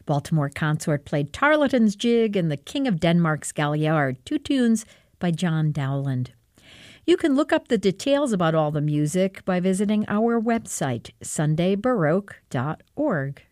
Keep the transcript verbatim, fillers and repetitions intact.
Baltimore Consort played Tarleton's Jig and the King of Denmark's Galliard, two tunes by John Dowland. You can look up the details about all the music by visiting our website, sunday baroque dot org.